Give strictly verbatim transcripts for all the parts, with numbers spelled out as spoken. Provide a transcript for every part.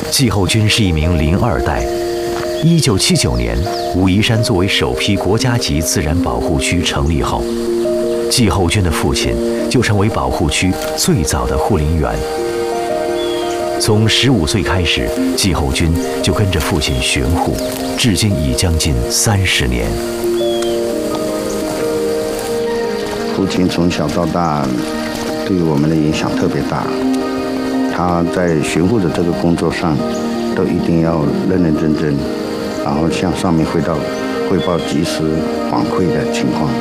季后军是一名林二代。一九七九年，武夷山作为首批国家级自然保护区成立后，季后军的父亲就成为保护区最早的护林员。从十五岁开始，季后军就跟着父亲巡护，至今已将近三十年。 父亲从小到大对我们的影响特别大，他在巡护的这个工作上，都一定要认认真真，然后向上面汇报汇报及时反馈的情况。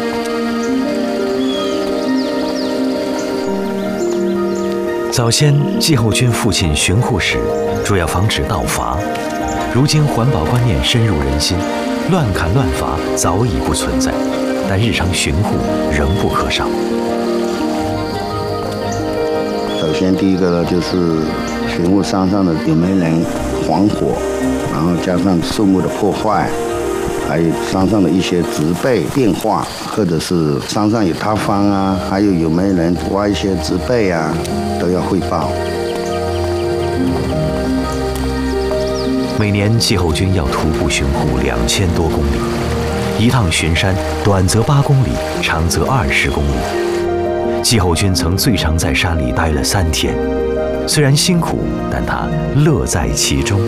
早先季后军父亲巡护时，主要防止盗伐。如今环保观念深入人心，乱砍乱伐早已不存在，但日常巡护仍不可少。 首先，第一个呢，就是巡护山上的有没有人还火，然后加上树木的破坏，还有山上的一些植被变化，或者是山上有塌方啊，还有有没有人挖一些植被啊，都要汇报。 每年季后军要徒步巡护两千多公里，一趟巡山短则八公里，长则二十公里。季后军曾最长在山里待了三天，虽然辛苦，但他乐在其中。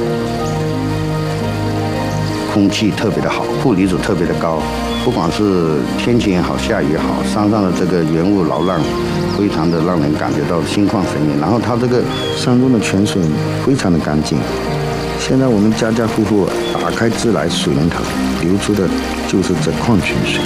空气特别的好，负离子特别的高，不管是天晴也好，下雨也好，山上的这个原雾缭乱，非常的让人感觉到心旷神怡。然后它这个山中的泉水非常的干净，现在我们家家户户打开自来水龙头，流出的就是这矿泉水。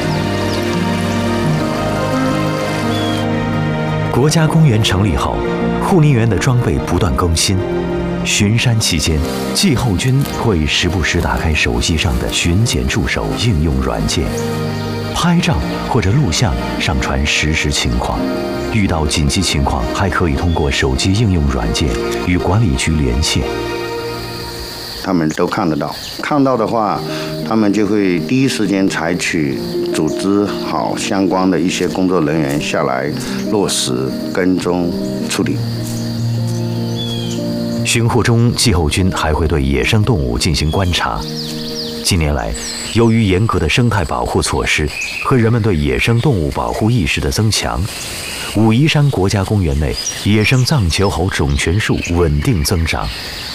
国家公园成立后，护林员的装备不断更新。巡山期间，季后军会时不时打开手机上的巡检助手应用软件，拍照或者录像上传实时情况。遇到紧急情况，还可以通过手机应用软件与管理局连线。 他们都看得到，看到的话，他们就会第一时间采取组织好相关的一些工作人员下来落实跟踪处理。 巡护中，季后军还会对野生动物进行观察。近年来，由于严格的生态保护措施和人们对野生动物保护意识的增强，武夷山国家公园内野生藏球猴种群数稳定增长。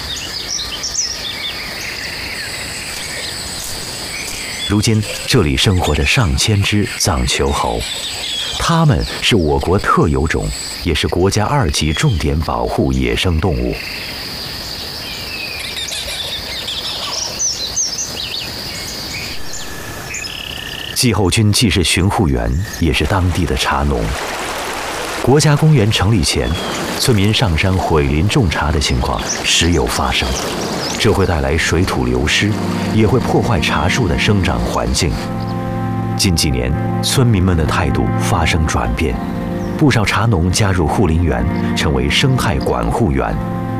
如今，这里生活着上千只藏球猴，它们是我国特有种，也是国家二级重点保护野生动物。季后军既是巡护员，也是当地的茶农。国家公园成立前，村民上山毁林种茶的情况时有发生，这会带来水土流失，也会破坏茶树的生长环境。近几年，村民们的态度发生转变，不少茶农加入护林员，成为生态管护员。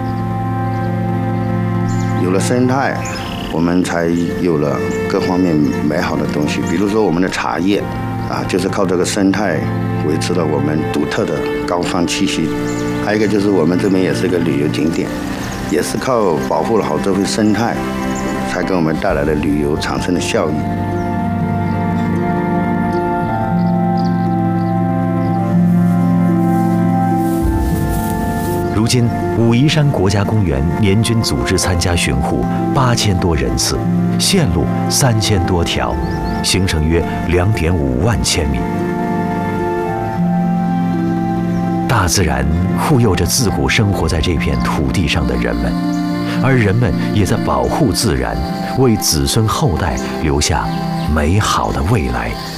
有了生态，我们才有了各方面美好的东西，比如说我们的茶叶啊，就是靠这个生态维持了我们独特的高山气息。还有一个就是我们这边也是一个旅游景点，也是靠保护了好这份生态，才给我们带来了旅游产生的效益。 如今，武夷山国家公园年均组织参加巡护八千多人次，线路三千多条，行程约两点五万千米。大自然护佑着自古生活在这片土地上的人们，而人们也在保护自然，为子孙后代留下美好的未来。